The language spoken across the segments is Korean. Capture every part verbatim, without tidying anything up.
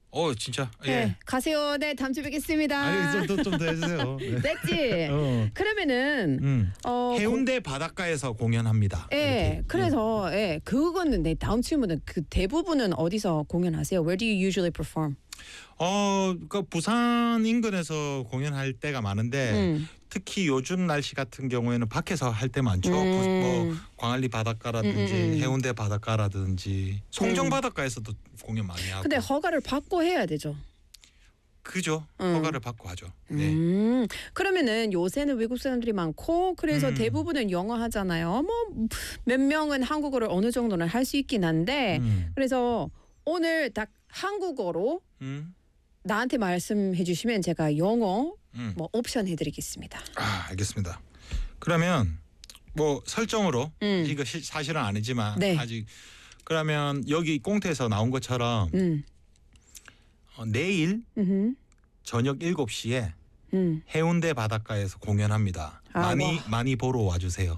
어 진짜. 예. 네, 가세요. 네, 다음 주에 뵙겠습니다. 아니 좀더 더 해주세요. 네. 됐지? 어. 그러면은 음. 어, 해운대 바닷가에서 공연합니다. 예, 이렇게. 그래서 예, 그거는 내 다음 질문은 그 대부분은 어디서 공연하세요? Where do you usually perform? 어, 그 부산 인근에서 공연할 때가 많은데 음. 특히 요즘 날씨 같은 경우에는 밖에서 할 때 많죠. 음. 부- 뭐 광안리 바닷가라든지 음, 음, 음. 해운대 바닷가라든지 송정 바닷가에서도 공연 많이 하고. 근데 허가를 받고 해야 되죠. 그죠. 음. 허가를 받고 하죠. 네. 음, 그러면은 요새는 외국 사람들이 많고 그래서 음. 대부분은 영어 하잖아요. 뭐 몇 명은 한국어를 어느 정도는 할 수 있긴 한데 음. 그래서 오늘 딱 한국어로 음. 나한테 말씀해 주시면 제가 영어 음. 뭐 옵션 해드리겠습니다. 아, 알겠습니다. 그러면 뭐 설정으로 음. 이거 시, 사실은 아니지만 네. 아직 그러면 여기 꽁트에서 나온 것처럼 음, 어, 내일 음, 저녁 일곱 시에 음, 해운대 바닷가에서 공연합니다. 아, 많이 와. 많이 보러 와주세요.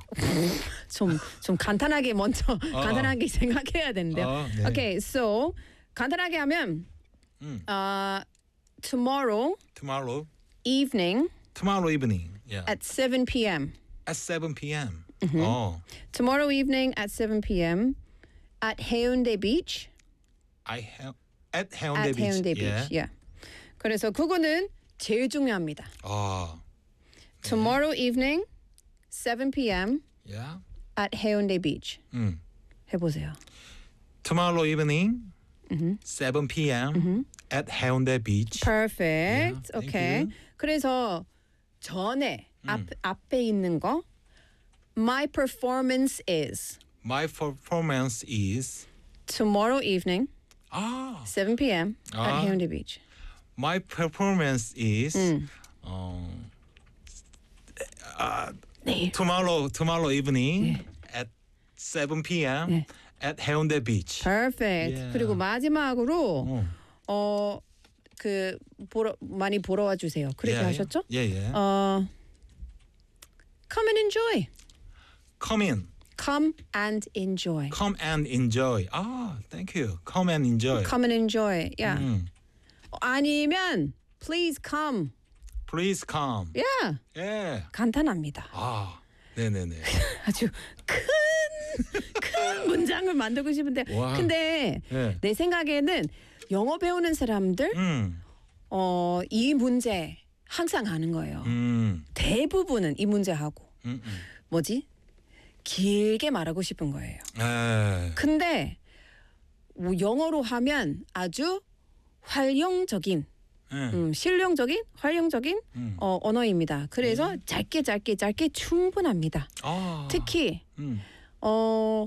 좀 좀 간단하게 먼저 간단하게 생각해야 되는데요. 어, 네. Okay, so 간단하게 하면 음. uh, tomorrow Tomorrow, evening tomorrow evening, yeah, at seven p.m. at seven p.m. Mm-hmm. 어, Tomorrow evening at seven p.m. at Haeundae Beach. I have at 해운대 At beach. Haeundae Beach. Yeah. 그래서 그거는 제일 중요합니다. 어, Tomorrow evening seven p.m. yeah. at Haeundae Beach. 음. 해보세요. Tomorrow evening, Mm-hmm. seven p.m. at 해운대 beach. Perfect. Yeah, thank okay. you. 그래서 전에 음. 앞 앞에 있는 거 My performance is My performance is tomorrow evening 아, seven p.m. at 아. Haeundae Beach. my performance is 음. 어, 아, 네. tomorrow tomorrow evening at seven p.m. 네. at 해운대 beach. Perfect. Yeah. 그리고 마지막으로 어. 어 그 보러 많이 보러 와 주세요. 그렇게 Yeah, 하셨죠? 예, 예. 어 Come and enjoy. Come in. Come and enjoy. Come and enjoy. 아, thank you. Come and enjoy. Come and enjoy. 야. 음. 아니면 please come. Please come. 야. 예. 간단합니다. 아, 네, 네, 네. 아주 큰 큰 문장을 만들고 싶은데 와. 근데 예. 내 생각에는 영어 배우는 사람들 음. 어, 이 문제 항상 하는 거예요. 음. 대부분은 이 문제 하고 음. 음. 뭐지? 길게 말하고 싶은 거예요. 예. 근데 뭐 영어로 하면 아주 활용적인 예. 음, 실용적인 활용적인 음. 어, 언어입니다. 그래서 짧게 짧게 짧게 충분합니다. 아. 특히 음. 어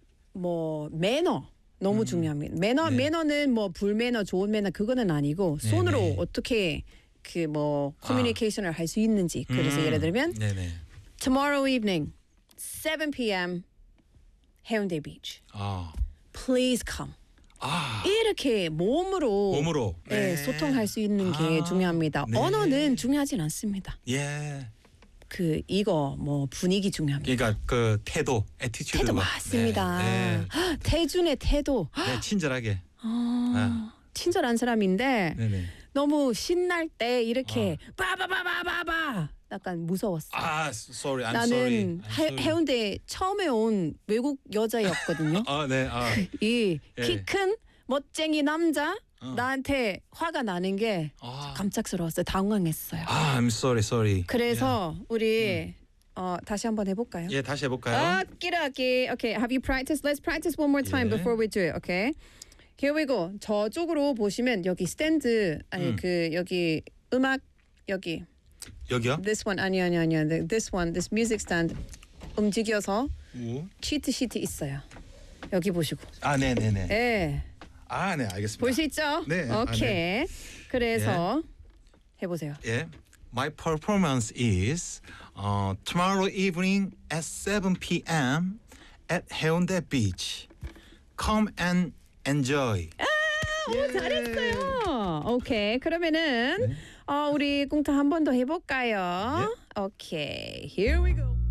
뭐 매너 너무 음. 중요합니다. 매너 네. 매너는 뭐 불매너 좋은 매너 그거는 아니고 네, 손으로 네. 어떻게 그 뭐 커뮤니케이션을 할 수 있는지. 그래서 음. 예를 들면 네네. tomorrow evening seven p.m. 해운대 beach. 아. Please come. 아. 이렇게 몸으로 몸으로. 네, 네. 소통할 수 있는 게 아, 중요합니다. 네. 언어는 중요하진 않습니다. 예. 그 이거 뭐 분위기 중요합니다. 그러니까 그 태도, 애티튜드. 태도 맞습니다. 네. 헉, 태준의 태도. 네. 네, 친절하게. 아, 친절한 사람인데 네네. 너무 신날 때 이렇게 바바바바바바 약간 무서웠어. 아, sorry. I'm 나는 sorry. I'm 해, sorry. 해운대 처음에 온 외국 여자였거든요. 아, 네. 아. 이 예. 키 큰 멋쟁이 남자 어. 나한테 화가 나는 게 아. 깜짝스러웠어요. 당황했어요. 아, I'm sorry. Sorry. 그래서 우리 어, 다시 한번 해볼까요? 예, 다시 해 볼까요? 오키라키. Okay, have you practiced? Let's practice one more time 예. before we do it. Okay. Here we go. 저쪽으로 보시면 여기 스탠드 아니 음. 그 여기 음악 여기 여기요? this one 아니 아니 아니야. This one, this music stand 움직여서 우. 치트 시트 있어요. 여기 보시고. 아, 네, 네, 네. 예. 아, 네, 알겠습니다. 볼 수 있죠? 네. 아, 오케이. 네. 그래서 해보세요. 예. My performance is uh, tomorrow evening at seven p.m. at 해운대 beach. Come and enjoy. 오, 잘했어요. 오케이. 그러면은 네. 어, 우리 꽁트 한 번 더 해볼까요? 오케이. Here we go.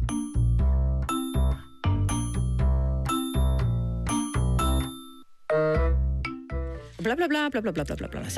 blah blah blah blah blah blah blah blah blah.